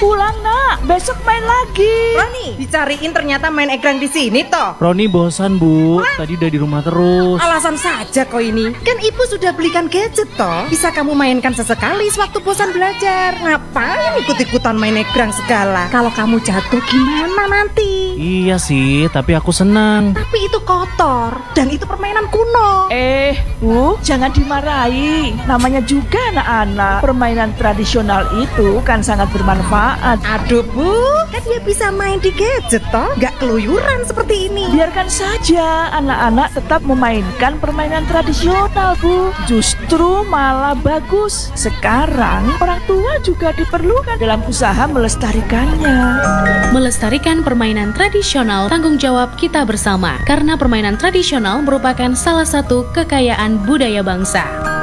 pulang nak, besok main lagi. Roni, dicariin ternyata main egrang di sini toh. Roni bosan bu, tadi udah di rumah terus. Alasan saja kau ini. Kan ibu sudah belikan gadget toh. Bisa kamu mainkan sesekali sewaktu bosan belajar. Ngapain ikut-ikutan main egrang segala? Kalau kamu jatuh gimana nanti? Iya sih, tapi aku senang. Tapi itu kotor dan itu permainan kuno. Bu, jangan dimarahi. Namanya juga anak-anak. Permainan tradisional itu kan sangat bermanfaat. Aduh bu, kan dia bisa main di gadget toh, gak keluyuran seperti ini. Biarkan saja anak-anak tetap memainkan permainan tradisional, Bu. Justru malah bagus. Sekarang orang tua juga diperlukan dalam usaha melestarikannya. Melestarikan permainan tradisional tanggung jawab kita bersama, karena permainan tradisional merupakan salah satu kekayaan budaya bangsa.